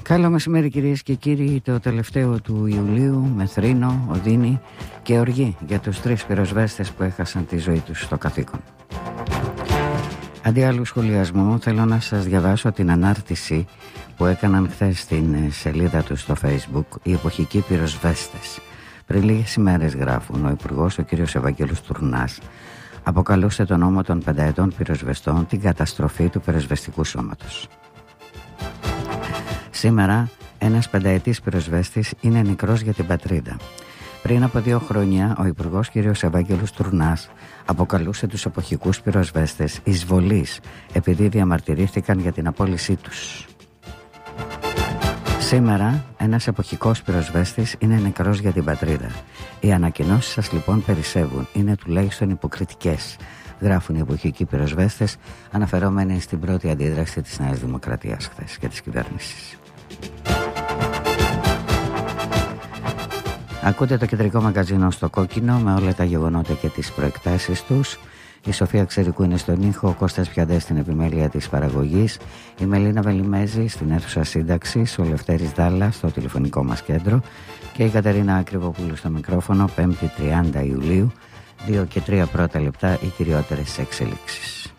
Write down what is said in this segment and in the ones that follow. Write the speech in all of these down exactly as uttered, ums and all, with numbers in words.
Καλό μεσημέρι κυρίες και κύριοι, το τελευταίο του Ιουλίου με θρήνο, οδύνη και οργή για τους τρεις πυροσβέστες που έχασαν τη ζωή τους στο καθήκον. Αντί άλλου σχολιασμού θέλω να σας διαβάσω την ανάρτηση που έκαναν χθες στην σελίδα τους στο Facebook οι εποχικοί πυροσβέστες. Πριν λίγες ημέρες, γράφουν, ο Υπουργός, ο κ. Ευαγγέλος Τουρνάς, αποκαλούσε τον νόμο των πενταετών πυροσβεστών την καταστροφή του πυροσβεστικού σώματος. Σήμερα ένας πενταετής πυροσβέστης είναι νεκρός για την πατρίδα. Πριν από δύο χρόνια ο Υπουργός κ. Ευαγγέλος Τουρνάς αποκαλούσε τους εποχικούς πυροσβέστες εισβολείς επειδή διαμαρτυρήθηκαν για την απόλυσή τους. Σήμερα ένας εποχικός πυροσβέστης είναι νεκρός για την πατρίδα. Οι ανακοινώσεις σας λοιπόν περισσεύουν, είναι τουλάχιστον υποκριτικές, γράφουν οι εποχικοί πυροσβέστες, αναφερόμενοι στην πρώτη αντίδραση της Νέας Δημοκρατίας χθες και της κυβέρνησης. Ακούτε το κεντρικό μαγκαζίνο στο κόκκινο με όλα τα γεγονότα και τις προεκτάσεις τους. Η Σοφία Ξερικού είναι στον ήχο, ο Κώστας Πιαντές στην επιμέλεια της παραγωγής, η Μελίνα Βελιμέζη στην αίθουσα σύνταξης, ο Λευτέρης Δάλλας στο τηλεφωνικό μας κέντρο και η Κατερίνα Άκριβοπούλου στο μικρόφωνο. Πέμπτη τριάντα Ιουλίου, δύο και τρία πρώτα λεπτά οι κυριότερες εξελίξεις.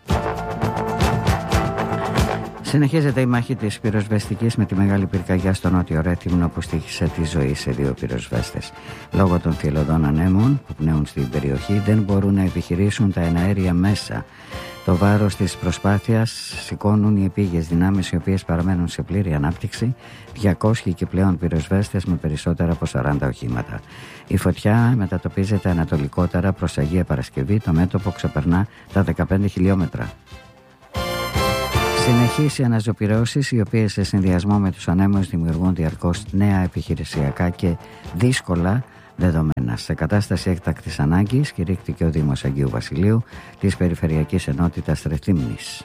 Συνεχίζεται η μάχη της πυροσβεστικής με τη μεγάλη πυρκαγιά στο νότιο Ρέθυμνο που στοίχησε τη ζωή σε δύο πυροσβέστες. Λόγω των θηλωδών ανέμων που πνέουν στην περιοχή δεν μπορούν να επιχειρήσουν τα εναέρια μέσα. Το βάρος της προσπάθειας σηκώνουν οι επίγειες δυνάμεις οι οποίες παραμένουν σε πλήρη ανάπτυξη, διακόσιοι και πλέον πυροσβέστες με περισσότερα από σαράντα οχήματα. Η φωτιά μετατοπίζεται ανατολικότερα προς Αγία Παρασκευή, το μέτωπο ξεπερνά τα δεκαπέντε χιλιόμετρα. Συνεχείς οι αναζωπυρώσεις, οι οποίες σε συνδυασμό με τους ανέμους δημιουργούν διαρκώς νέα επιχειρησιακά και δύσκολα δεδομένα. Σε κατάσταση έκτακτης ανάγκης κηρύχθηκε ο Δήμος Αγίου Βασιλείου της Περιφερειακής Ενότητας Ρεθύμνης.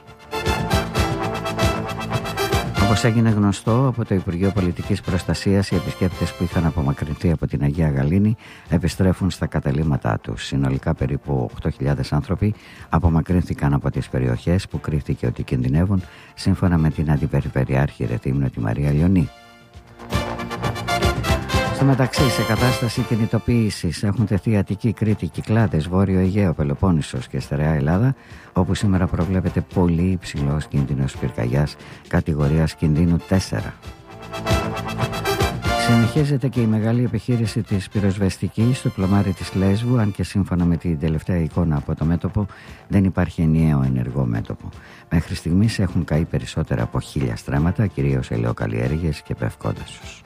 Όπως έγινε γνωστό από το Υπουργείο Πολιτικής Προστασίας, οι επισκέπτες που είχαν απομακρυνθεί από την Αγία Γαλήνη επιστρέφουν στα καταλύματά τους. Συνολικά περίπου οκτώ χιλιάδες άνθρωποι απομακρύνθηκαν από τις περιοχές που κρίθηκε ότι κινδυνεύουν, σύμφωνα με την Αντιπεριφερειάρχη Ρεθύμνου, τη Μαρία Λιονή. Στο μεταξύ, σε κατάσταση κινητοποίησης έχουν τεθεί Αττική, Κρήτη, Κυκλάδες, Βόρειο Αιγαίο, Πελοπόννησος και Στερεά Ελλάδα, όπου σήμερα προβλέπεται πολύ υψηλός κίνδυνος πυρκαγιάς κατηγορίας κινδύνου τέσσερα. Συνεχίζεται και η μεγάλη επιχείρηση της πυροσβεστικής στο πλωμάρι της Λέσβου, αν και σύμφωνα με την τελευταία εικόνα από το μέτωπο δεν υπάρχει ενιαίο ενεργό μέτωπο. Μέχρι στιγμής έχουν καεί περισσότερα από χίλια στρέμματα, κυρίως ελαιοκαλλιέργειες και πευκόδασος.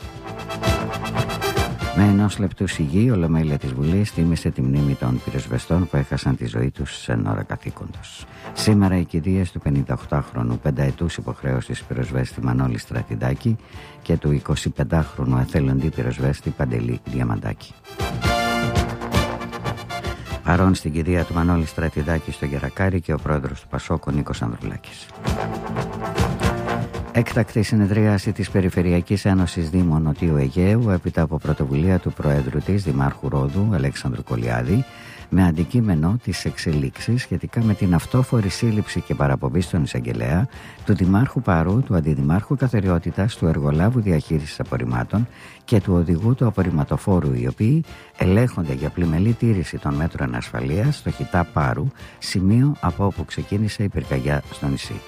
Με ενός λεπτού σιγή, η Ολομέλεια της Βουλής τίμησε τη μνήμη των πυροσβεστών που έχασαν τη ζωή τους εν ώρα καθήκοντος. Σήμερα οι κηδείες του πενηνταοκτάχρονου πενταετούς υποχρέωσης πυροσβέστη Μανώλη Στρατιδάκη και του εικοσιπεντάχρονου εθελοντή πυροσβέστη Παντελή Διαμαντάκη. Παρόν στην κηδεία του Μανώλη Στρατιδάκη στο Γερακάρι και ο πρόεδρος του Πασόκ, Νίκος Ανδρουλάκης. Έκτακτη συνεδρίαση της Περιφερειακής Ένωσης Δήμων Νοτιού Αιγαίου έπειτα από πρωτοβουλία του Προέδρου της, Δημάρχου Ρόδου, Αλέξανδρου Κολιάδη, με αντικείμενο τις εξελίξεις σχετικά με την αυτόφορη σύλληψη και παραπομπή στον εισαγγελέα του Δημάρχου Πάρου, του Αντιδημάρχου Καθαριότητας, του Εργολάβου Διαχείρισης Απορριμμάτων και του Οδηγού του Απορριμματοφόρου, οι οποίοι ελέγχονται για πλημελή τήρηση των μέτρων ασφαλείας στο Χιτά Πάρου, σημείο από όπου ξεκίνησε η πυρκαγιά στο νησί.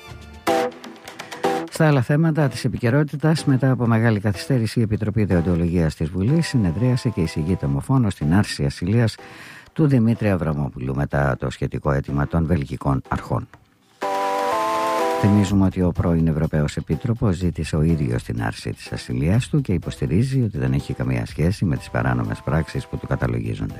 Στα άλλα θέματα της επικαιρότητας, μετά από μεγάλη καθυστέρηση, η Επιτροπή Δεοντολογίας της Βουλής συνεδρίασε και εισηγείται ομοφώνος στην άρση ασυλίας του Δημήτρη Αβραμόπουλου μετά το σχετικό αίτημα των βελγικών αρχών. Θυμίζουμε ότι ο πρώην Ευρωπαίος Επίτροπος ζήτησε ο ίδιος την άρση της ασυλίας του και υποστηρίζει ότι δεν έχει καμία σχέση με τις παράνομες πράξεις που του καταλογίζονται.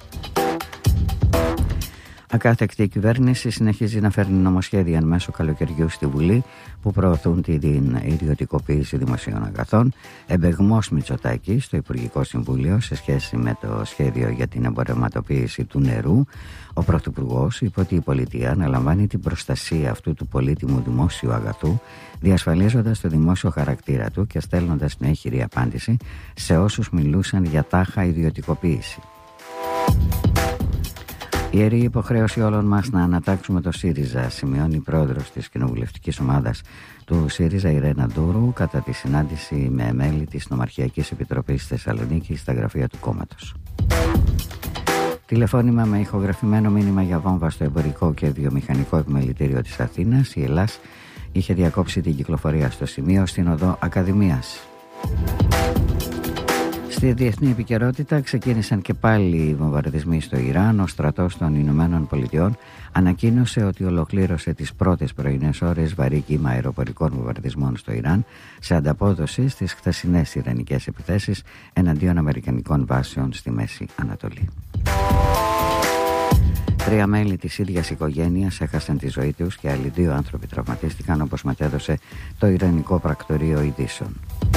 Ακάθεκτη κυβέρνηση συνεχίζει να φέρνει νομοσχέδια εν μέσω καλοκαιριού στη Βουλή που προωθούν την ιδιωτικοποίηση δημοσίων αγαθών. Εμπεγμός Μητσοτάκη στο Υπουργικό Συμβούλιο σε σχέση με το σχέδιο για την εμπορευματοποίηση του νερού. Ο Πρωθυπουργός είπε ότι η πολιτεία αναλαμβάνει την προστασία αυτού του πολύτιμου δημόσιου αγαθού, διασφαλίζοντας το δημόσιο χαρακτήρα του και στέλνοντας μια ηχηρή απάντηση σε όσους μιλούσαν για τάχα ιδιωτικοποίηση. Ιερή υποχρέωση όλων μας να ανατάξουμε το ΣΥΡΙΖΑ, σημειώνει η πρόεδρος της κοινοβουλευτικής ομάδας του ΣΥΡΙΖΑ, η Ρένα Ντούρου, κατά τη συνάντηση με μέλη της Νομαρχιακής Επιτροπής Θεσσαλονίκη στα γραφεία του κόμματος. Τηλεφώνημα με ηχογραφημένο μήνυμα για βόμβα στο εμπορικό και βιομηχανικό επιμελητήριο της Αθήνας. Η Ελλάς είχε διακόψει την κυκλοφορία στο σημείο στην οδό Ακαδημίας. Στη διεθνή επικαιρότητα ξεκίνησαν και πάλι οι βομβαρδισμοί στο Ιράν. Ο στρατός των Ηνωμένων Πολιτειών ανακοίνωσε ότι ολοκλήρωσε τις πρώτες πρωινές ώρες βαρύ κύμα αεροπορικών βομβαρδισμών στο Ιράν σε ανταπόδοση στις χθεσινές ιρανικές επιθέσεις εναντίον αμερικανικών βάσεων στη Μέση Ανατολή. Τρία μέλη της ίδιας οικογένειας έχασαν τη ζωή τους και άλλοι δύο άνθρωποι τραυματίστηκαν, όπως μετέδωσε το Ιρανικό Πρακτορείο Ειδήσεων.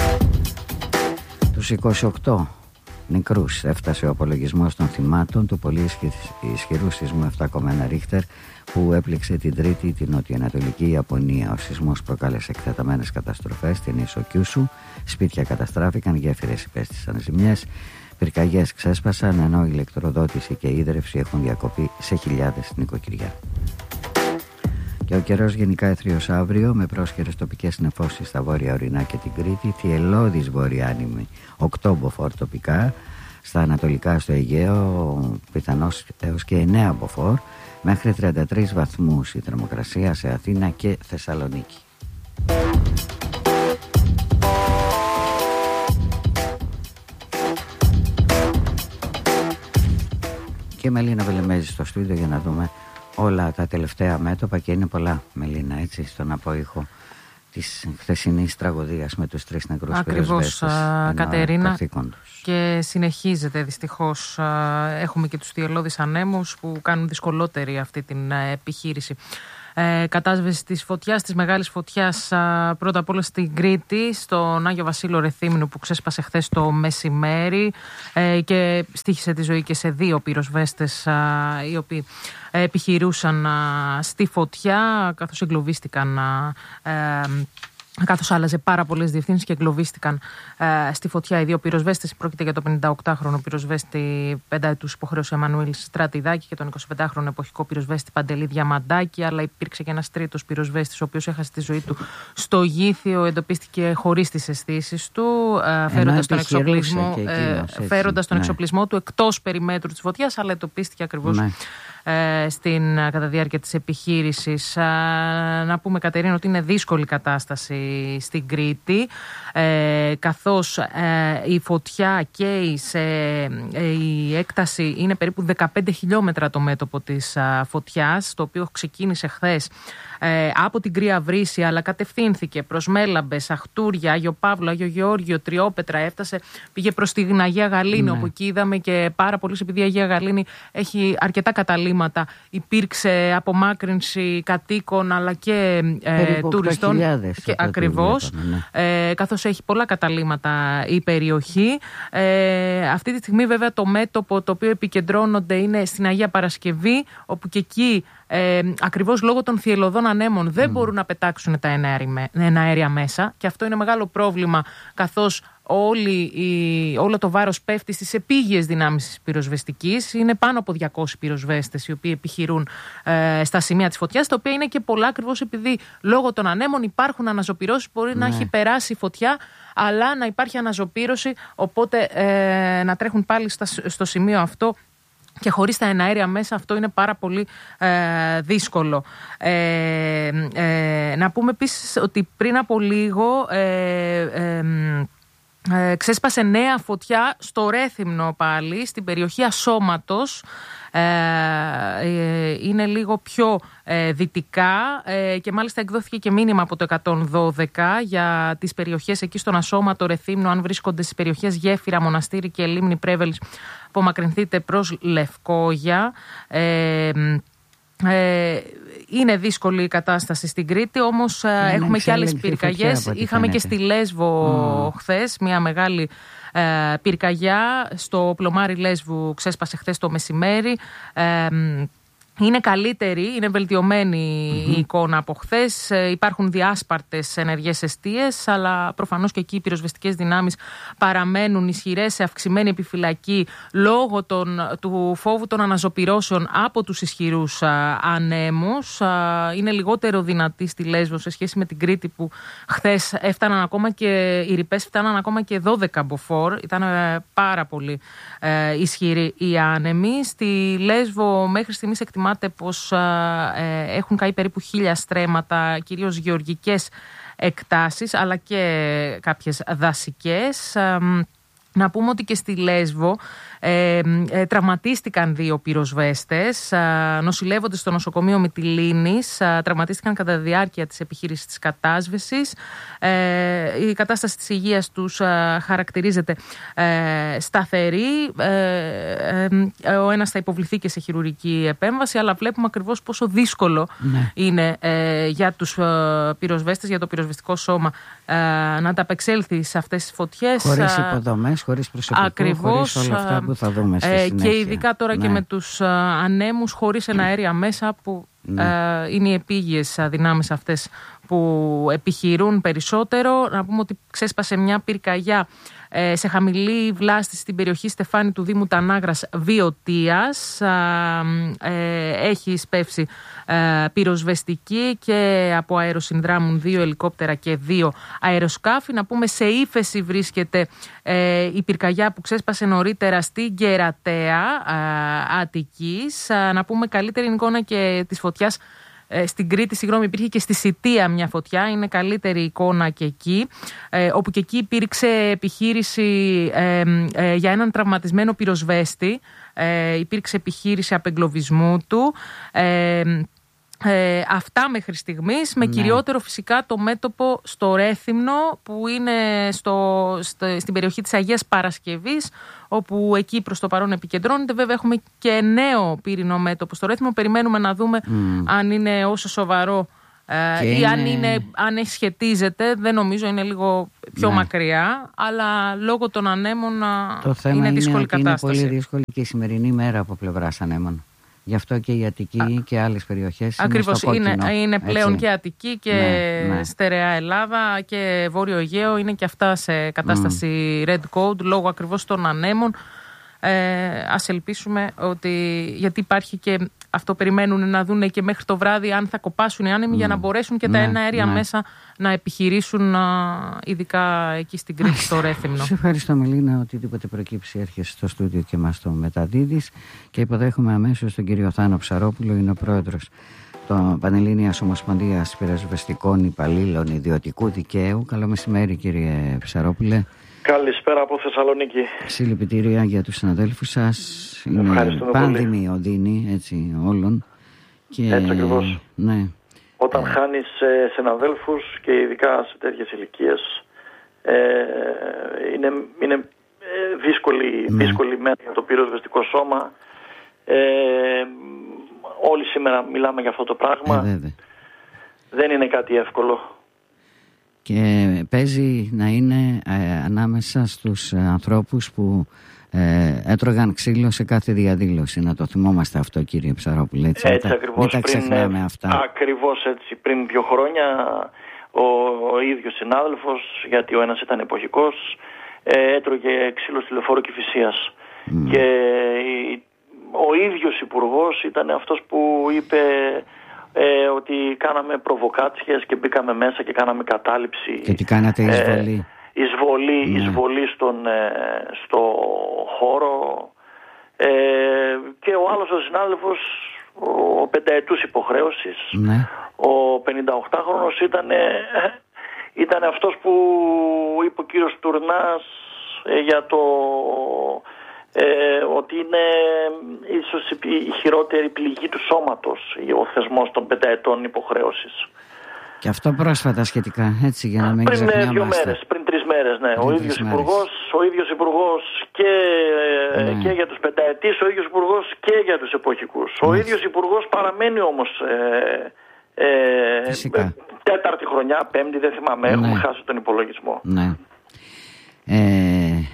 Τους είκοσι οκτώ νεκρούς έφτασε ο απολογισμός των θυμάτων του πολύ ισχυρού σεισμού επτά κόμμα ένα Ρίχτερ που έπληξε την Τρίτη την νοτιοανατολική Ιαπωνία. Ο σεισμός προκάλεσε εκτεταμένες καταστροφές στην ίσο Κιούσου, σπίτια καταστράφηκαν, γέφυρες υπέστησαν ζημιές, πυρκαγιές ξέσπασαν, ενώ η ηλεκτροδότηση και η ίδρυυση έχουν διακοπεί σε χιλιάδες νοικοκυριά. Και ο καιρός γενικά αιθρίος αύριο, με πρόσχερες τοπικές νεφώσεις στα βόρεια ορεινά και την Κρήτη, θυελλώδης βορειάνημη οκτώ μποφόρ τοπικά, στα ανατολικά στο Αιγαίο πιθανώς έως και εννέα μποφόρ, μέχρι τριάντα τρεις βαθμούς η θερμοκρασία σε Αθήνα και Θεσσαλονίκη. Και Μελίνα Βελεμέζη στο στούντιο για να δούμε όλα τα τελευταία μέτωπα, και είναι πολλά, Μελίνα, έτσι, στον απόϊχο της χθεσινής τραγωδίας με τους τρεις νεκρούς πυροσβέστες. Ακριβώς, Κατερίνα, και συνεχίζεται δυστυχώς. Έχουμε και τους θυελλώδεις ανέμους που κάνουν δυσκολότερη αυτή την επιχείρηση. Ε, κατάσβεση της φωτιάς, της μεγάλης φωτιάς, α, πρώτα απ' όλα στην Κρήτη, στον Άγιο Βασίλειο Ρεθύμνου, που ξέσπασε χθες το μεσημέρι ε, και στοίχισε τη ζωή και σε δύο πυροσβέστες α, οι οποίοι ε, επιχειρούσαν α, στη φωτιά, καθώς εγκλωβίστηκαν α, ε, καθώς άλλαζε πάρα πολλές διευθύνσεις και εγκλωβίστηκαν ε, στη φωτιά οι δύο πυροσβέστες. Πρόκειται για το πενηνταοκτάχρονο πυροσβέστη πενταετούς υποχρέωση Εμμανουήλ Στρατιδάκη και τον εικοσιπεντάχρονο εποχικό πυροσβέστη Παντελή Διαμαντάκη. Αλλά υπήρξε και ένας τρίτος πυροσβέστης, ο οποίος έχασε τη ζωή του στο Γήθιο. Εντοπίστηκε χωρίς τις αισθήσεις του, ε, φέροντας τον, εξοπλισμό, ε, φέροντας τον ναι. εξοπλισμό του εκτός περιμέτρου της φωτιάς, αλλά εντοπίστηκε ακριβώς. Ναι. Στην, κατά διάρκεια της επιχείρησης. Να πούμε, Κατερίνα, ότι είναι δύσκολη κατάσταση στην Κρήτη, ε, καθώς ε, η φωτιά καίει σε, ε, η έκταση είναι περίπου δεκαπέντε χιλιόμετρα το μέτωπο της α, φωτιάς, το οποίο ξεκίνησε χθες ε, από την Κρία Βρύση, αλλά κατευθύνθηκε προς Μέλαμπες, Αχτούρια, Άγιο Παύλο, Άγιο Γεώργιο, Τριόπετρα, έφτασε, πήγε προς την Αγία Γαλήνη, ναι. όπου εκεί είδαμε και πάρα πολλοί, επειδή η Αγία Γαλήνη έχει αρκετά καταλύματα, υπήρξε απομάκρυνση κατοίκων αλλά και ε, τουριστών. Και ακριβώς, ναι. ε, καθώς έχει πολλά καταλύματα η περιοχή. Ε, αυτή τη στιγμή βέβαια το μέτωπο το οποίο επικεντρώνονται είναι στην Αγία Παρασκευή, όπου και εκεί Ε, ακριβώς λόγω των θυελλωδών ανέμων δεν mm. μπορούν να πετάξουν τα εναέρια μέσα, και αυτό είναι μεγάλο πρόβλημα, καθώς όλη η, όλο το βάρος πέφτει στις επίγειες δυνάμεις της πυροσβεστικής. Είναι πάνω από διακόσιοι πυροσβέστες οι οποίοι επιχειρούν ε, στα σημεία της φωτιάς, τα οποία είναι και πολλά, ακριβώς επειδή λόγω των ανέμων υπάρχουν αναζωπυρώσεις. Μπορεί mm. να έχει περάσει η φωτιά, αλλά να υπάρχει αναζωπήρωση, οπότε ε, να τρέχουν πάλι στα, στο σημείο αυτό. Και χωρίς τα εναέρια μέσα αυτό είναι πάρα πολύ ε, δύσκολο. Ε, ε, να πούμε επίσης ότι πριν από λίγο ε, ε, ε, ξέσπασε νέα φωτιά στο Ρέθυμνο πάλι, στην περιοχή Ασώματος. Ε, ε, είναι λίγο πιο ε, δυτικά ε, και μάλιστα εκδόθηκε και μήνυμα από το εκατόν δώδεκα για τις περιοχές εκεί στον Ασώματο, Ρεθύμνο. Αν βρίσκονται στις περιοχές Γέφυρα, Μοναστήρι και Λίμνη Πρέβελης, απομακρυνθείτε προς Λευκόγια. Ε, ε, είναι δύσκολη η κατάσταση στην Κρήτη, όμως ε, έχουμε και άλλες πυρκαγιές. Είχαμε και στη Λέσβο mm. χθες μια μεγάλη ε, πυρκαγιά. Στο πλωμάρι Λέσβου ξέσπασε χθες το μεσημέρι. Ε, Είναι καλύτερη, είναι βελτιωμένη mm-hmm. η εικόνα από χθες. Υπάρχουν διάσπαρτες ενεργές εστίες, αλλά προφανώς και εκεί οι πυροσβεστικές δυνάμεις παραμένουν ισχυρές, σε αυξημένη επιφυλακή λόγω των, του φόβου των αναζωπυρώσεων από τους ισχυρούς α, ανέμους. Α, είναι λιγότερο δυνατή στη Λέσβο σε σχέση με την Κρήτη, που χθες έφταναν ακόμα και οι ρηπές φτάναν ακόμα και δώδεκα μποφόρ. Ήταν ε, πάρα πολύ ε, ισχυροί οι άνεμοι. Στη Λέσβο μέχρι στιγμής εκτιμά πως ε, έχουν καεί περίπου χίλια στρέμματα, κυρίως γεωργικές εκτάσεις, αλλά και κάποιες δασικές. Ε, να πούμε ότι και στη Λέσβο ε, ε, τραυματίστηκαν δύο πυροσβέστες, ε, νοσηλεύονται στο νοσοκομείο Μυτιλήνης, ε, τραυματίστηκαν κατά τη διάρκεια της επιχείρησης της κατάσβεσης. Ε, η κατάσταση της υγείας τους ε, χαρακτηρίζεται ε, σταθερή. Ε, ε, ο ένας θα υποβληθεί και σε χειρουργική επέμβαση, αλλά βλέπουμε ακριβώς πόσο δύσκολο ναι. είναι ε, για τους ε, πυροσβέστες, για το πυροσβεστικό σώμα ε, να ανταπεξέλθει σε αυτές τις φωτιές. Χωρίς υποδομές, χωρίς προσωπικό, ακριβώς, χωρίς όλα αυτά που θα δούμε στη συνέχεια. Και ειδικά τώρα ναι. και με τους ανέμους, χωρίς εναέρια μέσα, που ναι. ε, είναι οι επίγειες δυνάμεις αυτές που επιχειρούν περισσότερο. Να πούμε ότι ξέσπασε μια πυρκαγιά ε, σε χαμηλή βλάστηση στην περιοχή Στεφάνη του Δήμου Τανάγρας Βιωτίας. Ε, έχει σπεύσει ε, πυροσβεστική και από αεροσυνδράμουν δύο ελικόπτερα και δύο αεροσκάφη. Να πούμε σε ύφεση βρίσκεται ε, η πυρκαγιά που ξέσπασε νωρίτερα στην Κερατέα ε, Αττικής. Ε, να πούμε καλύτερη εικόνα και της φωτιάς στην Κρήτη, συγγνώμη, υπήρχε και στη Σιτία μια φωτιά, είναι καλύτερη εικόνα και εκεί, ε, όπου και εκεί υπήρξε επιχείρηση ε, ε, για έναν τραυματισμένο πυροσβέστη, ε, υπήρξε επιχείρηση απεγκλωβισμού του. Ε, Ε, αυτά μέχρι στιγμής, με ναι. κυριότερο φυσικά το μέτωπο στο Ρέθυμνο, που είναι στο, στο, στην περιοχή της Αγίας Παρασκευής, όπου εκεί προς το παρόν επικεντρώνεται. Βέβαια έχουμε και νέο πύρινο μέτωπο στο Ρέθυμνο, περιμένουμε να δούμε mm. αν είναι όσο σοβαρό ε, ή είναι... αν, είναι, αν σχετίζεται. Δεν νομίζω, είναι λίγο πιο ναι. μακριά, αλλά λόγω των ανέμων το θέμα είναι δύσκολη είναι κατάσταση. Είναι πολύ δύσκολη και η σημερινή μέρα από πλευράς ανέμων. Γι' αυτό και η Αττική Α, και άλλες περιοχές ακριβώς, είναι στο είναι, κόκκινο, είναι πλέον έτσι. Και Αττική και ναι, ναι. Στερεά Ελλάδα και Βόρειο Αιγαίο είναι και αυτά σε κατάσταση mm. red code λόγω ακριβώς των ανέμων. Ε, ας ελπίσουμε ότι, γιατί υπάρχει και αυτό, περιμένουν να δούνε και μέχρι το βράδυ αν θα κοπάσουν οι άνεμοι mm. για να μπορέσουν και ναι, τα ένα αέρια ναι. μέσα να επιχειρήσουν, ειδικά εκεί στην Κρήτη, στο Ρέθυμνο. Σε ευχαριστώ, Μελίνα. Οτιδήποτε προκύψει έρχεσαι στο στούντιο και μας το μεταδίδεις, και υποδέχομαι αμέσως τον κύριο Θάνο Ψαρόπουλο, είναι ο πρόεδρος των Πανελλήνιας Ομοσπονδίας Πυροσβεστικών Υπαλλήλων Ιδιωτικού Δικαίου. Καλό μεσημέρι, κύριε Ψαρόπουλε. Καλησπέρα από Θεσσαλονίκη. Συλληπιτήρια για τους συναδέλφους σας. Είναι πάνδημη οδύνη, έτσι, όλων. Και... έτσι ακριβώς. Ναι. Όταν ε... χάνεις ε, συναδέλφους, και ειδικά σε τέτοιες ηλικίες, ε, είναι, είναι ε, δύσκολη, ναι. δύσκολη μέρα για το πυροσβεστικό σώμα. Ε, όλοι σήμερα μιλάμε για αυτό το πράγμα. Ε, Δεν είναι κάτι εύκολο. Και παίζει να είναι ε, ανάμεσα στους ε, ανθρώπους που ε, έτρωγαν ξύλο σε κάθε διαδήλωση. Να το θυμόμαστε αυτό, κύριε Ψαρόπουλε. Έτσι, έτσι τα, ακριβώς. Μην τα ξεχνάμε πριν, αυτά. Ακριβώς έτσι. Πριν δύο χρόνια ο, ο ίδιος συνάδελφος, γιατί ο ένας ήταν εποχικός, ε, έτρωγε ξύλο στη Λεωφόρο Κηφισίας. Mm. Και η, ο ίδιος υπουργός ήταν αυτός που είπε... Ε, ότι κάναμε προβοκάτσιες και μπήκαμε μέσα και κάναμε κατάληψη. Και ότι κάνατε εισβολή. Ε, εισβολή, ναι. εισβολή στον, ε, στο χώρο. Ε, και ο άλλος ο συνάδελφος, ο πενταετούς υποχρέωσης, ναι. ο πενηνταοκτάχρονος ήταν, ε, ήταν αυτός που είπε ο κύριος Τουρνάς ε, για το... Ε, ότι είναι ίσως η χειρότερη πληγή του σώματος ο θεσμός των πενταετών υποχρέωσης. Και αυτό πρόσφατα σχετικά, έτσι, για να μην πριν ξεχνιόμαστε. Πριν δύο μέρες, πριν τρεις μέρες, ναι. Πριν ο, ίδιος υπουργός, ο ίδιος υπουργός και, ναι. και για τους πενταετής, ο ίδιος υπουργός και για τους εποχικούς. Ναι. Ο ίδιος υπουργός παραμένει όμως ε, ε, τέταρτη χρονιά, πέμπτη, δεν θυμάμαι, ναι. έχουμε χάσει τον υπολογισμό. Ναι. Ε,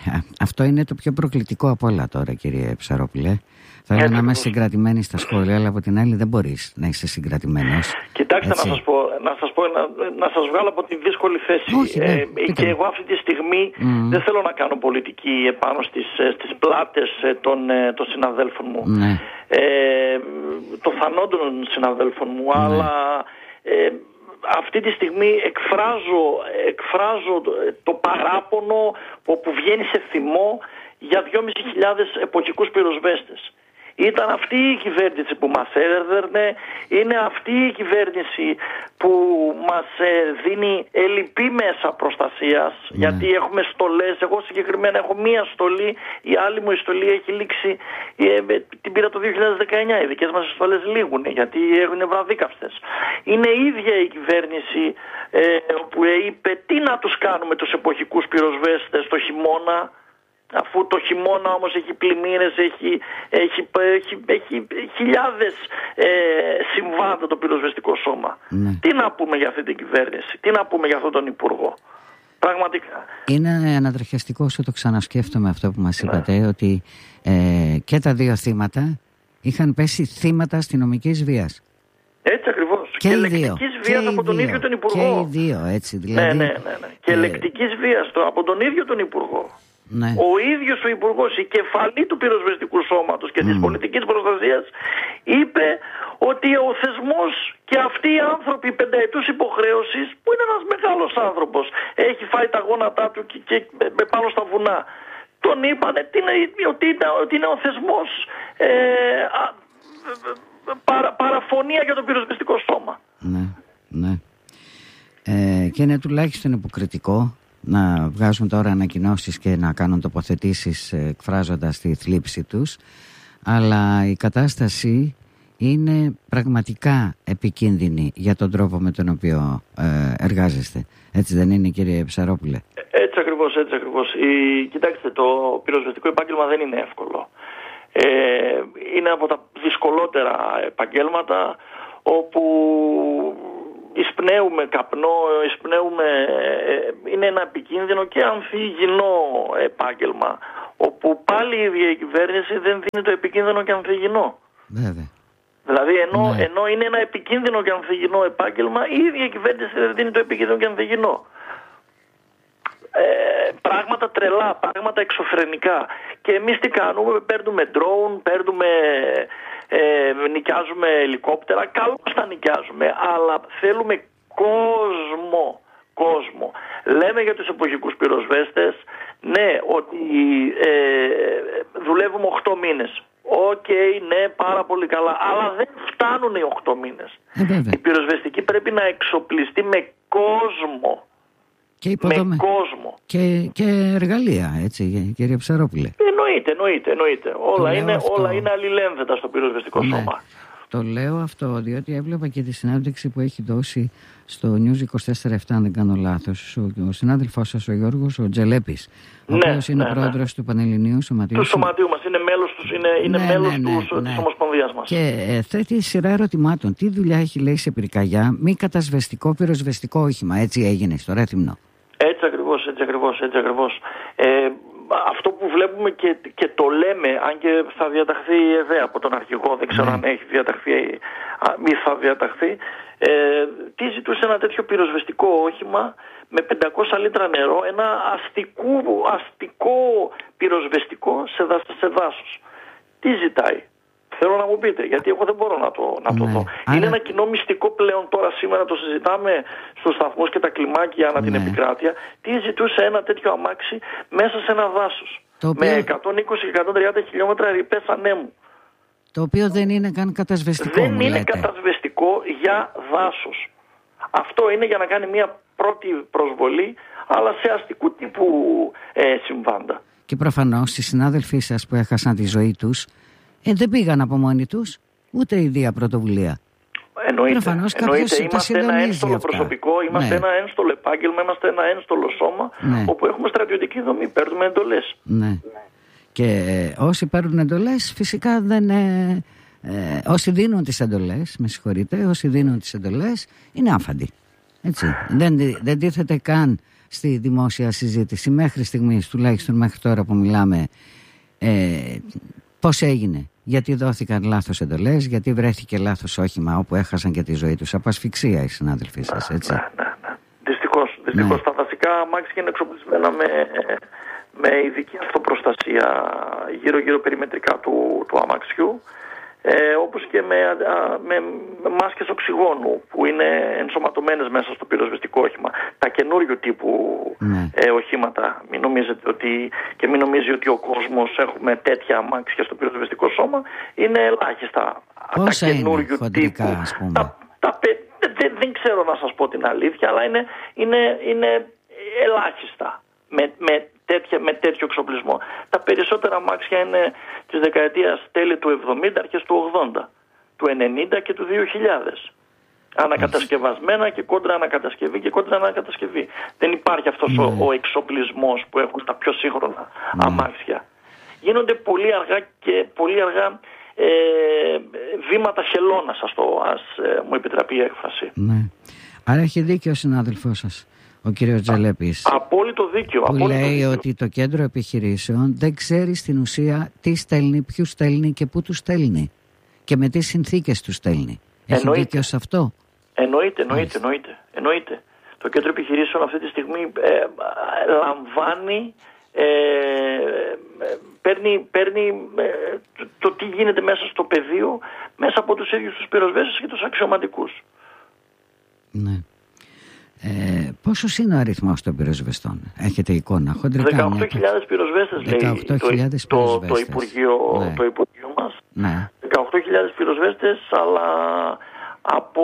Αυτό είναι το πιο προκλητικό από όλα τώρα, κύριε Ψαρόπουλε. Θέλω να είμαι συγκρατημένη στα σχόλια, αλλά από την άλλη δεν μπορείς να είσαι συγκρατημένος. Κοιτάξτε, να σας πω, να σας, πω, να, να σας βγάλω από τη δύσκολη θέση. Όχι, ναι, ε, και εγώ αυτή τη στιγμή mm. δεν θέλω να κάνω πολιτική επάνω στις, στις πλάτες των, των συναδέλφων μου. Ναι. Ε, των θανόντων συναδέλφων μου, ναι. αλλά... Ε, αυτή τη στιγμή εκφράζω, εκφράζω το παράπονο που βγαίνει σε θυμό για δυόμισι χιλιάδες εποχικούς πυροσβέστες. Ήταν αυτή η κυβέρνηση που μας έδερνε, είναι αυτή η κυβέρνηση που μας δίνει ελλειπή μέσα προστασίας, mm. γιατί έχουμε στολές. Εγώ συγκεκριμένα έχω μία στολή, η άλλη μου η στολή έχει λήξει, ε, την πήρα το δύο χιλιάδες δεκαεννιά, οι δικές μας στολές λήγουν γιατί έχουν βραδίκαυστες. Είναι η ίδια η κυβέρνηση ε, που είπε τι να τους κάνουμε τους εποχικούς πυροσβέστες το χειμώνα, αφού το χειμώνα όμως έχει πλημμύρες, έχει, έχει, έχει, έχει χιλιάδες ε, συμβάντα το πυροσβεστικό σώμα. Ναι. Τι να πούμε για αυτή την κυβέρνηση, τι να πούμε για αυτόν τον υπουργό. Πραγματικά. Είναι ανατριχιαστικό όσο το ξανασκέφτομαι αυτό που μας είπατε, ναι. ότι ε, και τα δύο θύματα είχαν πέσει θύματα αστυνομικής βίας. Έτσι ακριβώς. Και, και λεκτικής βίας από τον ίδιο τον υπουργό. Και οι δύο, έτσι δηλαδή. Ναι, ναι, ναι, ναι. Και ε... λεκτικής βίας από τον ίδιο τον υπουργό. Ναι. Ο ίδιος ο υπουργός, η κεφαλή του πυροσβεστικού σώματος και mm. της πολιτικής προστασίας, είπε ότι ο θεσμός και αυτοί οι άνθρωποι πενταετούς υποχρέωσης, που είναι ένας μεγάλος άνθρωπος, έχει φάει τα γόνατά του και, και πάνω στα βουνά, τον είπανε ότι είναι, ότι είναι, ότι είναι ο θεσμός ε, α, παρα, παραφωνία για το πυροσβεστικό σώμα. Ναι, ναι. Ε, και είναι τουλάχιστον υποκριτικό να βγάζουν τώρα ανακοινώσεις και να κάνουν τοποθετήσεις εκφράζοντας τη θλίψη τους, αλλά η κατάσταση είναι πραγματικά επικίνδυνη για τον τρόπο με τον οποίο ε, εργάζεστε. Έτσι δεν είναι, κύριε Ψαρόπουλε? Έτσι ακριβώς, έτσι ακριβώς. Η, κοιτάξτε, το πυροσβεστικό επάγγελμα δεν είναι εύκολο. Ε, είναι από τα δυσκολότερα επαγγέλματα όπου εισπνέουμε καπνό, εισπνέουμε, είναι ένα επικίνδυνο και ανθυγιεινό επάγγελμα, όπου πάλι η ίδια η κυβέρνηση δεν δίνει το επικίνδυνο και ανθυγιεινό. Βέβαια. Δηλαδή ενώ, ναι. ενώ είναι ένα επικίνδυνο και ανθυγιεινό επάγγελμα, η ίδια η κυβέρνηση δεν δίνει το επικίνδυνο και ανθυγιεινό. Ε, πράγματα τρελά, πράγματα εξωφρενικά. Και εμείς τι κάνουμε? Παίρνουμε drone, παίρνουμε... Ε, νοικιάζουμε ελικόπτερα, καλώς τα νοικιάζουμε, αλλά θέλουμε κόσμο, κόσμο. Λέμε για τους εποχικούς πυροσβέστες, ναι, ότι ε, δουλεύουμε οκτώ μήνες. Οκ, okay, ναι, πάρα πολύ καλά, αλλά δεν φτάνουν οι οκτώ μήνες. Ε, η πυροσβεστική πρέπει να εξοπλιστεί με κόσμο. Και με κόσμο. Και, και εργαλεία, έτσι, κύριε Ψαρόπουλε. Εννοείται, εννοείται, εννοείται. Όλα είναι, όλα είναι αλληλένδετα στο πυροσβεστικό ναι. σώμα. Το λέω αυτό διότι έβλεπα και τη συνέντευξη που έχει δώσει στο News είκοσι τέσσερα επτά, αν δεν κάνω λάθος, ο, ο συνάδελφός σας, ο Γιώργος ο Τζελέπης, ο ναι, οποίος είναι ναι, πρόεδρος ναι. του Πανελληνίου Σωματείου. Του Σωματείου μας, είναι μέλος, τους, είναι, είναι ναι, μέλος ναι, ναι, του, ναι. της Ομοσπονδίας μας. Και ε, θέτει σειρά ερωτημάτων. Τι δουλειά έχει, λέει, σε πυρκαγιά, μη κατασβεστικό πυροσβεστικό όχημα? Έτσι έγινε στο Ρέθυμνο. Έτσι ακριβώς, έτσι ακριβώς, έτσι ακριβώς. Ε, αυτό που βλέπουμε και, και το λέμε, αν και θα διαταχθεί ΕΔΕ από τον αρχηγό, δεν ξέρω mm. αν έχει διαταχθεί ή θα διαταχθεί, ε, τι ζητούσε ένα τέτοιο πυροσβεστικό όχημα με πεντακόσια λίτρα νερό, ένα αστικό, αστικό πυροσβεστικό σε, δα, σε δάσος. Τι ζητάει? Θέλω να μου πείτε, γιατί εγώ δεν μπορώ να το, να το ναι. δω. Άρα... Είναι ένα κοινό μυστικό πλέον τώρα, σήμερα το συζητάμε στους σταθμούς και τα κλιμάκια ανά ναι. την επικράτεια. Τι ζητούσε ένα τέτοιο αμάξι μέσα σε ένα δάσος. Οποίο... Με εκατόν είκοσι με εκατόν τριάντα χιλιόμετρα ρηπές ανέμου. Το οποίο δεν είναι καν κατασβεστικό. Δεν μου είναι λέτε. κατασβεστικό για δάσος. Αυτό είναι για να κάνει μια πρώτη προσβολή, αλλά σε αστικού τύπου ε, συμβάντα. Και προφανώς οι συνάδελφοί σας που έχασαν τη ζωή τους Ε, δεν πήγαν από μόνοι τους, ούτε η ίδια πρωτοβουλία. Εννοείται. Εννοείται. Είμαστε ένα ένστολο προσωπικό, είμαστε ναι. ένα ένστολο επάγγελμα, είμαστε ένα ένστολο σώμα, ναι. όπου έχουμε στρατιωτική δομή, παίρνουμε εντολές. Ναι. Και ε, όσοι παίρνουν εντολές, φυσικά δεν. Ε, ε, όσοι δίνουν τις εντολές, με συγχωρείτε, όσοι δίνουν τις εντολές είναι άφαντοι. Έτσι. Δεν, δεν τίθεται καν στη δημόσια συζήτηση μέχρι στιγμής, τουλάχιστον μέχρι τώρα που μιλάμε, ε, πώς έγινε, γιατί δόθηκαν λάθος εντολές, γιατί βρέθηκε λάθος όχημα όπου έχασαν και τη ζωή τους από ασφυξία οι συνάδελφοί σας, έτσι. Ναι, ναι, ναι. Δυστυχώς, δυστυχώς. Ναι. Τα βασικά αμάξια είναι εξοπλισμένα με, με ειδική αυτοπροστασία γύρω-γύρω περιμετρικά του, του αμαξιού. Ε, όπως και με, με, με μάσκες οξυγόνου που είναι ενσωματωμένες μέσα στο πυροσβεστικό όχημα. Τα καινούριου τύπου ναι. ε, οχήματα, μην νομίζετε ότι, και μην νομίζει ότι ο κόσμος έχουμε τέτοια αμάξια στο πυροσβεστικό σώμα, είναι ελάχιστα. Πόσα τα καινούριου είναι χοντρικά, τύπου, ας πούμε? τα, τα, δεν, δεν ξέρω να σας πω την αλήθεια, αλλά είναι, είναι, είναι ελάχιστα με, με Τέτοια, με τέτοιο εξοπλισμό. Τα περισσότερα αμάξια είναι της δεκαετίας τέλη του εβδομήντα, αρχές του ογδόντα, του ενενήντα και του δύο χιλιάδες. Ανακατασκευασμένα και κόντρα ανακατασκευή και κόντρα ανακατασκευή. Δεν υπάρχει αυτός mm. ο, ο εξοπλισμός που έχουν τα πιο σύγχρονα mm. αμάξια. Γίνονται πολύ αργά και πολύ αργά ε, βήματα χελώνας, ας, το, ας ε, μου επιτραπεί η έκφραση. Ναι. Άρα έχει δίκιο ο συνάδελφός σας, ο κύριος Τζελέπης, απόλυτο δίκιο, που απόλυτο λέει δίκιο. ότι το κέντρο επιχειρήσεων δεν ξέρει στην ουσία τι στέλνει, ποιους στέλνει και πού τους στέλνει και με τι συνθήκες τους στέλνει. Έχει εννοείται. Δίκιο σε αυτό? Εννοείται, εννοείται, εννοείται, εννοείται. Το κέντρο επιχειρήσεων αυτή τη στιγμή ε, λαμβάνει, ε, παίρνει, παίρνει ε, το, το τι γίνεται μέσα στο πεδίο μέσα από τους ίδιους τους πυροσβέστες και τους αξιωματικούς. Ναι. Ε, πόσος είναι ο αριθμός των πυροσβεστών? Έχετε εικόνα χοντρικά? δεκαοκτώ χιλιάδες πυροσβέστες λέει το, το, το, Υπουργείο, ναι. το Υπουργείο μας. Ναι. δεκαοκτώ χιλιάδες πυροσβέστες, αλλά από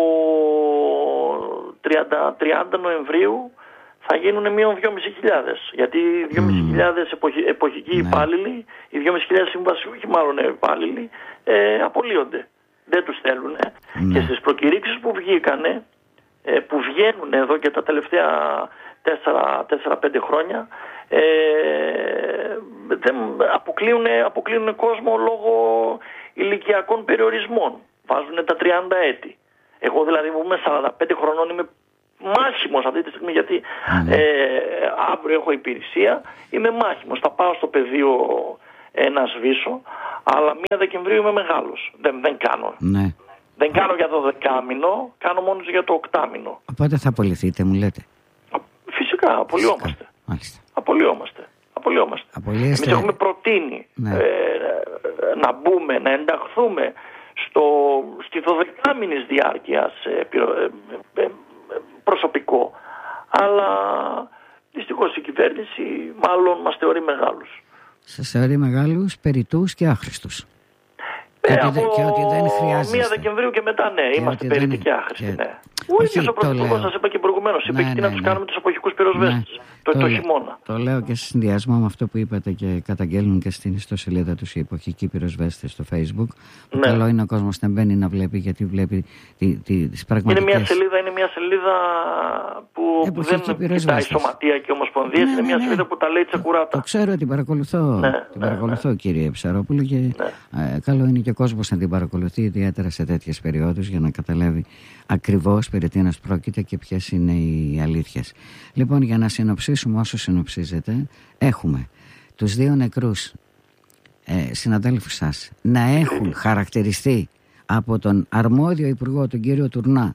τριάντα, τριάντα Νοεμβρίου θα γίνουν μείον δυόμισι χιλιάδες. Γιατί οι δυόμισι χιλιάδες mm. εποχη, εποχικοί ναι. υπάλληλοι, οι δυόμισι χιλιάδες συμβασιούχοι μάλλον υπάλληλοι, ε, απολύονται. Δεν τους θέλουν. Ναι. Και στις προκηρύξεις που βγήκανε, που βγαίνουν εδώ και τα τελευταία τέσσερα πέντε χρόνια, ε, δεν αποκλείουν, αποκλείουν κόσμο λόγω ηλικιακών περιορισμών. Βάζουν τα τριάντα έτη. Εγώ δηλαδή που είμαι σαράντα πέντε χρονών είμαι μάχημος αυτή τη στιγμή, γιατί mm. ε, αύριο έχω υπηρεσία, είμαι μάχημος. Θα πάω στο πεδίο ε, να σβήσω, αλλά μία Δεκεμβρίου είμαι μεγάλος. Δεν, δεν κάνω. Ναι. Δεν κάνω για το δεκάμηνο, κάνω μόνο για το οκτάμηνο. Οπότε θα απολυθείτε, μου λέτε? Φυσικά, απολυόμαστε. Απολυόμαστε. Απολυόμαστε. Εμείς έχουμε προτείνει ναι. ε, να μπούμε, να ενταχθούμε στο, στη δωδεκάμηνης διάρκειας ε, ε, ε, προσωπικό. Αλλά δυστυχώς η κυβέρνηση μάλλον μας θεωρεί μεγάλους. Σας θεωρεί μεγάλους, περιττούς και άχρηστους. Ε, και, από και ότι δεν χρειάζεται. μία Δεκεμβρίου και μετά, ναι, και είμαστε περίτη και άχρηστοι. Και... Ναι. Ο ίδιος ο Πρωθυπουργός, σας είπα και προηγουμένως, είπε ναι, και τι ναι, να τους ναι. κάνουμε τους εποχικούς πυροσβέστες ναι. το, το, το χειμώνα. Το λέω και σε συνδυασμό με αυτό που είπατε και καταγγέλνουν και στην ιστοσελίδα τους οι εποχικοί πυροσβέστες στο Facebook. Που ναι. καλό είναι ο κόσμος να μπαίνει να βλέπει, γιατί βλέπει τι, τι, τις πραγματικές. Είναι μια σελίδα, είναι μια σελίδα που εποχική δεν κοιτάει σωματεία και ομοσπονδίες, ναι, είναι μια ναι, σελίδα ναι. που τα λέει τσεκουράτα. Το ξέρω, την παρακολουθώ, ναι, την ναι, παρακολουθώ ναι. κύριε Ψαρόπουλο, και ναι. ε, καλό είναι και ο κόσμος να την παρακολουθεί, ιδιαίτερα σε τέτοιες περιόδους, για να καταλάβει ακριβώς περί τίνος πρόκειται και ποιες είναι οι αλήθειες. Λοιπόν, για να συνοψίσουμε όσο συνοψίζεται, έχουμε τους δύο νεκρούς ε, συναδέλφους σας να έχουν χαρακτηριστεί από τον αρμόδιο υπουργό, τον κύριο Τουρνά,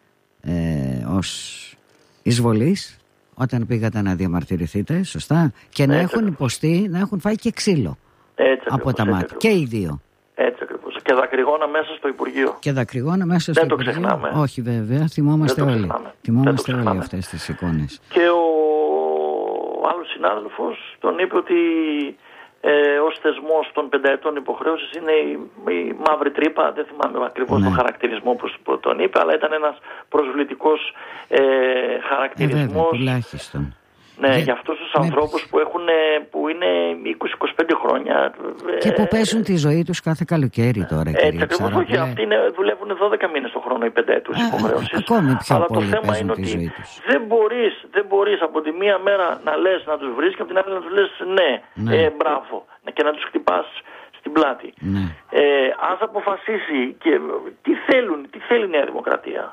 ε, ως εισβολής όταν πήγατε να διαμαρτυρηθείτε, σωστά, και να έχουν υποστεί, να έχουν φάει και ξύλο έτσι, από τα μάτια, και οι δύο. Έτσι ακριβώς. Και δακρυγόνα μέσα στο Υπουργείο. Και δακρυγόνα μέσα στο Δεν Υπουργείο. Δεν το ξεχνάμε. Όχι βέβαια, θυμόμαστε όλοι. Ξεχνάμε. Θυμόμαστε όλοι αυτές τις εικόνες. Και ο άλλος συνάδελφος τον είπε ότι ε, ως θεσμός των πενταετών υποχρέωσης είναι η, η μαύρη τρύπα, δεν θυμάμαι ακριβώς ναι. τον χαρακτηρισμό που, που τον είπε, αλλά ήταν ένας προσβλητικός ε, χαρακτηρισμός. Ε, βέβαια, τουλάχιστον. Ναι, για αυτούς τους ναι. ανθρώπους που, έχουν, που είναι είκοσι με είκοσι πέντε χρόνια. Και που παίζουν τη ζωή τους κάθε καλοκαίρι τώρα. Έτσι ακριβώς, όχι. Αυτοί είναι, δουλεύουν δώδεκα μήνες το χρόνο οι πενταετούς υποχρεώσεις. Ακόμη πιο αλλά πολύ το θέμα είναι ότι δεν μπορείς, δεν μπορείς από τη μία μέρα να λες να τους βρεις και από την άλλη να τους λες ναι, ναι. Ε, μπράβο, και να τους χτυπάς στην πλάτη. Ναι. Ε, ας αποφασίσει και τι θέλουν, τι θέλει η Νέα Δημοκρατία.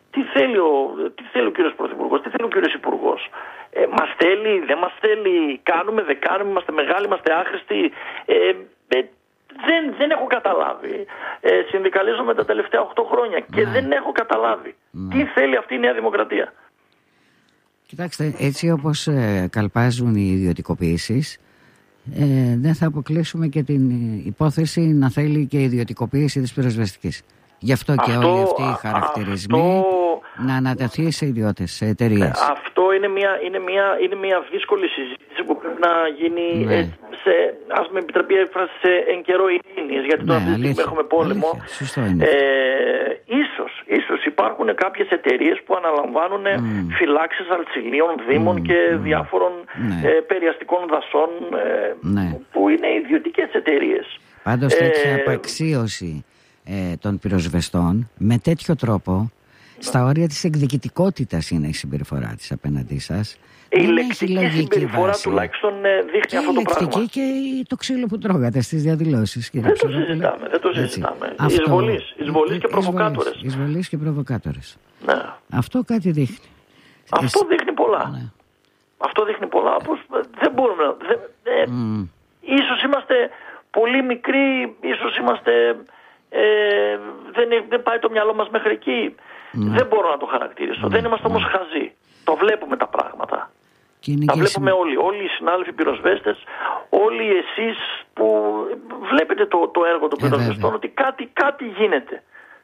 Τι θέλει ο, τι θέλει ο κύριος Πρωθυπουργός, τι θέλει ο κύριος Υπουργός. Ε, μας θέλει, δεν μας θέλει, κάνουμε, δεν κάνουμε, είμαστε μεγάλοι, είμαστε άχρηστοι. Ε, ε, δεν, δεν έχω καταλάβει. Ε, συνδικαλίζομαι τα τελευταία οκτώ χρόνια και ναι. δεν έχω καταλάβει. Ναι. Τι θέλει αυτή η Νέα Δημοκρατία. Κοιτάξτε, έτσι όπως ε, καλπάζουν οι ιδιωτικοποιήσεις, ε, δεν θα αποκλείσουμε και την υπόθεση να θέλει και η ιδιωτικοποίηση της πυροσβεστικής. Γι' αυτό και αυτό, όλοι αυτοί οι χαρακτηρισμοί αυτό, να ανατεθεί σε ιδιώτες, σε εταιρείες. Αυτό είναι μια, είναι, μια, είναι μια δύσκολη συζήτηση που πρέπει να γίνει, ναι. ε, σε, ας με επιτραπεί η έκφραση, σε εν καιρό ειρήνης, γιατί ναι, τώρα αυτή τη στιγμή έχουμε πόλεμο. Ε, ίσως, ίσως υπάρχουν κάποιες εταιρείες που αναλαμβάνουν mm. φυλάξεις αλτσιλίων, δήμων mm. και mm. διάφορων ναι. ε, περιαστικών δασών ε, ναι. που είναι ιδιωτικές εταιρείες. Πάντως τέτοια ε, απαξίωση ε, των πυροσβεστών με τέτοιο τρόπο στα όρια της εκδικητικότητας είναι η συμπεριφορά της απέναντί σας. Η λεκτική συμπεριφορά βάση. Τουλάχιστον δείχνει και αυτό το πράγμα. Και η λεκτική και το ξύλο που τρώγατε στις διαδηλώσεις. Δεν το συζητάμε. Δεν το συζητάμε. Εισβολείς, εισβολείς και προβοκάτορες. Εισβολείς και προβοκάτορες. Ναι. Αυτό κάτι δείχνει. Αυτό δείχνει πολλά. Ναι. Αυτό δείχνει πολλά. Πώς, δεν μπορούμε να... Δεν, ε, mm. Ίσως είμαστε πολύ μικροί, ίσως είμαστε... Ε, δεν, δεν πάει το μυαλό μας μέχρι εκεί. Mm. Δεν μπορώ να το χαρακτηρίσω. Mm. Δεν είμαστε όμως mm. χαζοί. Το βλέπουμε τα πράγματα. Τα βλέπουμε όλοι. Όλοι οι συνάδελφοι πυροσβέστες, όλοι εσείς που βλέπετε το, το έργο των ε, πυροσβεστών, ότι κάτι, κάτι γίνεται.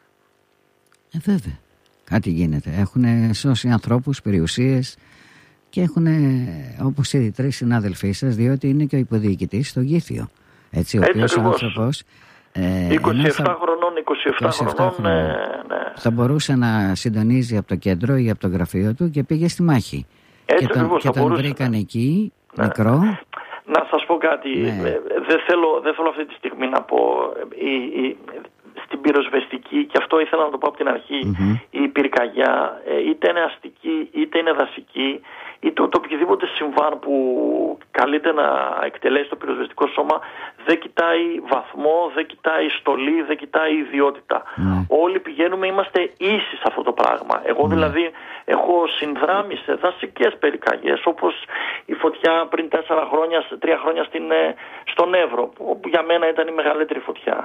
Ε, βέβαια. Κάτι γίνεται. Έχουν σώσει ανθρώπους, περιουσίες και έχουν, όπως οι τρεις συνάδελφοί σας, διότι είναι και ο υποδιοικητής στο Γήθιο. Έτσι, ο οποίος άνθρωπος. Ε, είκοσι επτά χρονών, είκοσι επτά χρονών, ναι, ναι. θα μπορούσε να συντονίζει από το κέντρο ή από το γραφείο του και πήγε στη μάχη. Έτσι, και τον, ακριβώς, και τον μπορούσε, βρήκαν ναι. εκεί, ναι. μικρό. Να σας πω κάτι, ναι. δεν, θέλω, δεν θέλω αυτή τη στιγμή να πω, η, η, στην πυροσβεστική, και αυτό ήθελα να το πω από την αρχή, mm-hmm. η πυρκαγιά, είτε είναι αστική, είτε είναι δασική, είτε το οποιοδήποτε συμβάν που καλείται να εκτελέσει το πυροσβεστικό σώμα, δεν κοιτάει βαθμό, δεν κοιτάει στολή, δεν κοιτάει ιδιότητα. Mm. Όλοι πηγαίνουμε, είμαστε ίσοι σε αυτό το πράγμα. Εγώ mm. δηλαδή έχω συνδράμει σε δασικές πυρκαγιές, όπως η φωτιά πριν τέσσερα χρόνια, τρία χρόνια στην, στον Εύρο, που για μένα ήταν η μεγαλύτερη φωτιά.